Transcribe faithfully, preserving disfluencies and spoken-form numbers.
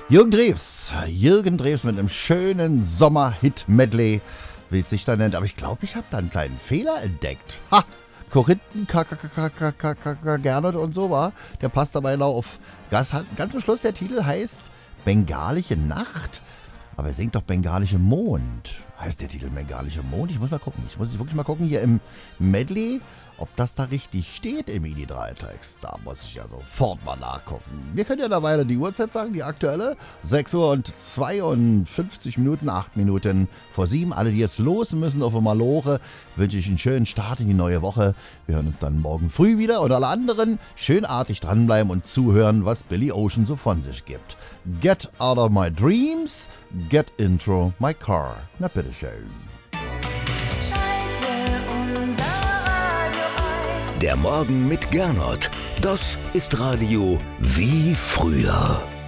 Jürgen Drews, Jürgen Drews mit einem schönen Sommer-Hit-Medley, wie es sich da nennt. Aber ich glaube, ich habe da einen kleinen Fehler entdeckt. Ha! Korinthen, Gernot und so war. Der passt dabei noch auf. Ganz, ganz zum Schluss, der Titel heißt Bengalische Nacht. Aber er singt doch Bengalische Mond. Heißt der Titel Bengalische Mond? Ich muss mal gucken. Ich muss wirklich mal gucken hier im Medley, ob das da richtig steht im I D drei Text. Da muss ich ja sofort mal nachgucken. Wir können ja derweil die Uhrzeit sagen, die aktuelle. sechs Uhr und zweiundfünfzig Minuten, acht Minuten vor sieben. Alle, die jetzt los müssen auf Malore, wünsche ich einen schönen Start in die neue Woche. Wir hören uns dann morgen früh wieder. Und alle anderen schönartig dranbleiben und zuhören, was Billy Ocean so von sich gibt. Get out of my dreams, get into my car. Na bitteschön. Der Morgen mit Gernot, das ist Radio wie früher.